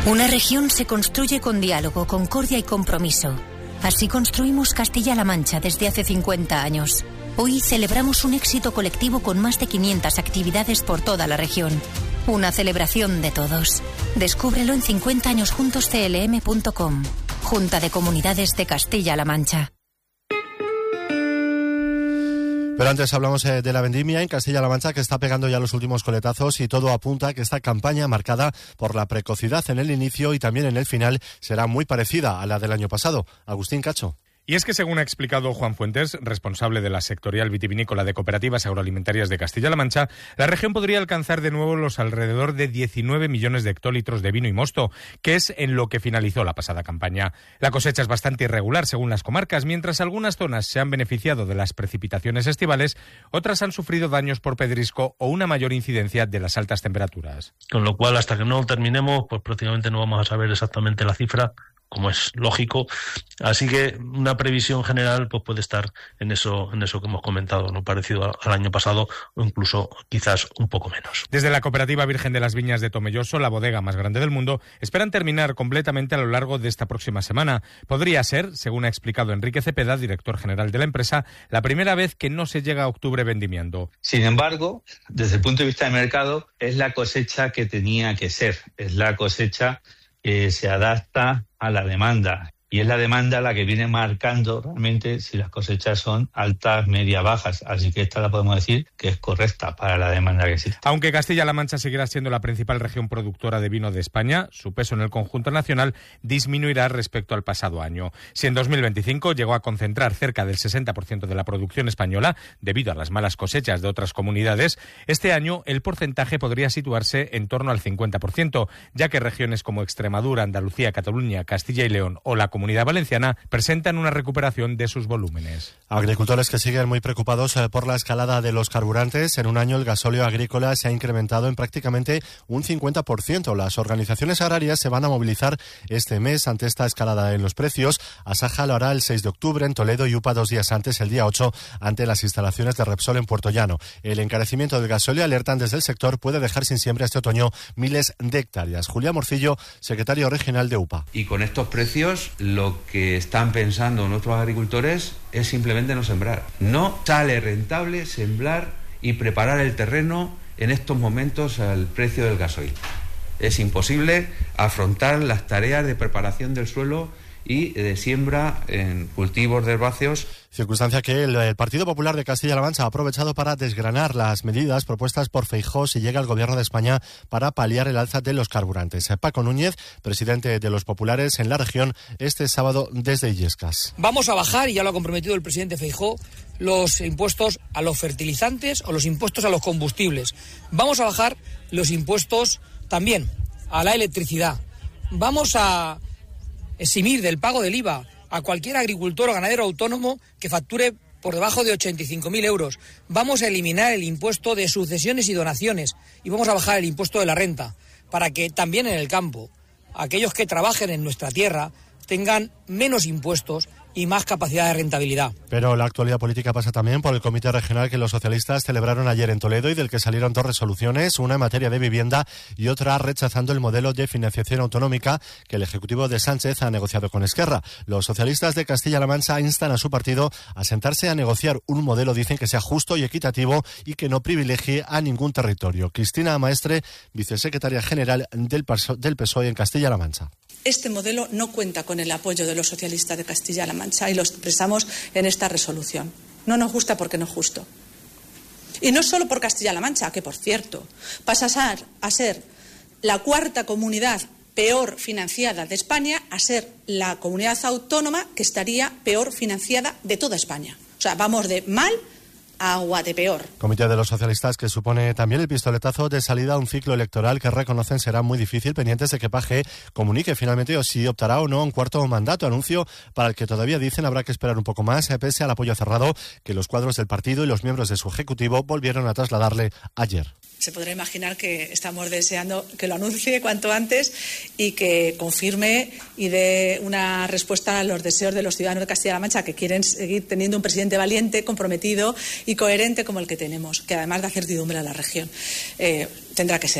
Una región se construye con diálogo, concordia y compromiso. Así construimos Castilla-La Mancha desde hace 50 años. Hoy celebramos un éxito colectivo con más de 500 actividades por toda la región. Una celebración de todos. Descúbrelo en 50añosjuntosclm.com. Junta de Comunidades de Castilla-La Mancha. Pero antes hablamos de la vendimia en Castilla-La Mancha, que está pegando ya los últimos coletazos, y todo apunta a que esta campaña, marcada por la precocidad en el inicio y también en el final, será muy parecida a la del año pasado. Agustín Cacho. Y es que, según ha explicado Juan Fuentes, responsable de la sectorial vitivinícola de Cooperativas Agroalimentarias de Castilla-La Mancha, la región podría alcanzar de nuevo los alrededor de 19 millones de hectolitros de vino y mosto, que es en lo que finalizó la pasada campaña. La cosecha es bastante irregular según las comarcas. Mientras algunas zonas se han beneficiado de las precipitaciones estivales, otras han sufrido daños por pedrisco o una mayor incidencia de las altas temperaturas. Con lo cual, hasta que no terminemos, pues prácticamente no vamos a saber exactamente la cifra, como es lógico, así que una previsión general pues puede estar en eso que hemos comentado, no parecido al año pasado o incluso quizás un poco menos. Desde la Cooperativa Virgen de las Viñas de Tomelloso, la bodega más grande del mundo, esperan terminar completamente a lo largo de esta próxima semana. Podría ser, según ha explicado Enrique Cepeda, director general de la empresa, la primera vez que no se llega a octubre vendimiando. Sin embargo, desde el punto de vista del mercado, es la cosecha que tenía que ser, es la cosecha que se adapta a la demanda. Y es la demanda la que viene marcando realmente si las cosechas son altas, medias, bajas. Así que esta la podemos decir que es correcta para la demanda que existe. Aunque Castilla-La Mancha seguirá siendo la principal región productora de vino de España, su peso en el conjunto nacional disminuirá respecto al pasado año. Si en 2025 llegó a concentrar cerca del 60% de la producción española, debido a las malas cosechas de otras comunidades, este año el porcentaje podría situarse en torno al 50%, ya que regiones como Extremadura, Andalucía, Cataluña, Castilla y León o la Comunidad Valenciana presentan una recuperación de sus volúmenes. Agricultores que siguen muy preocupados por la escalada de los carburantes. En un año el gasóleo agrícola se ha incrementado en prácticamente un 50%. Las organizaciones agrarias se van a movilizar este mes ante esta escalada en los precios. Asaja lo hará el 6 de octubre en Toledo y UPA 2 días antes, el día 8, ante las instalaciones de Repsol en Puerto Llano. El encarecimiento del gasóleo, alertan desde el sector, puede dejar sin siembra este otoño miles de hectáreas. Julián Morcillo, secretario regional de UPA. Y con estos precios, lo que están pensando nuestros agricultores es simplemente no sembrar. No sale rentable sembrar y preparar el terreno en estos momentos al precio del gasoil. Es imposible afrontar las tareas de preparación del suelo y de siembra en cultivos de herbáceos. Circunstancia que el Partido Popular de Castilla-La Mancha ha aprovechado para desgranar las medidas propuestas por Feijóo si llega al Gobierno de España para paliar el alza de los carburantes. Paco Núñez, presidente de los populares en la región, este sábado desde Illescas. Vamos a bajar, y ya lo ha comprometido el presidente Feijóo, los impuestos a los fertilizantes o los impuestos a los combustibles. Vamos a bajar los impuestos también a la electricidad. Vamos a eximir del pago del IVA a cualquier agricultor o ganadero autónomo que facture por debajo de 85.000 euros. Vamos a eliminar el impuesto de sucesiones y donaciones y vamos a bajar el impuesto de la renta para que también en el campo aquellos que trabajen en nuestra tierra tengan menos impuestos y más capacidad de rentabilidad. Pero la actualidad política pasa también por el comité regional que los socialistas celebraron ayer en Toledo y del que salieron dos resoluciones, una en materia de vivienda y otra rechazando el modelo de financiación autonómica que el Ejecutivo de Sánchez ha negociado con Esquerra. Los socialistas de Castilla-La Mancha instan a su partido a sentarse a negociar un modelo, dicen, que sea justo y equitativo y que no privilegie a ningún territorio. Cristina Maestre, vicesecretaria general del PSOE en Castilla-La Mancha. Este modelo no cuenta con el apoyo de los socialistas de Castilla-La Mancha y lo expresamos en esta resolución. No nos gusta porque no es justo. Y no solo por Castilla-La Mancha, que por cierto pasa a ser la cuarta comunidad peor financiada de España a ser la comunidad autónoma que estaría peor financiada de toda España. O sea, vamos de mal a agua de peor. Comité de los socialistas que supone también el pistoletazo de salida a un ciclo electoral que reconocen será muy difícil, pendientes de que Paje comunique finalmente o si optará o no a un cuarto mandato, anuncio para el que todavía dicen habrá que esperar un poco más, pese al apoyo cerrado que los cuadros del partido y los miembros de su ejecutivo volvieron a trasladarle ayer. Se podrá imaginar que estamos deseando que lo anuncie cuanto antes y que confirme y dé una respuesta a los deseos de los ciudadanos de Castilla-La Mancha, que quieren seguir teniendo un presidente valiente, comprometido y coherente como el que tenemos, que además da certidumbre a la región. Tendrá que ser.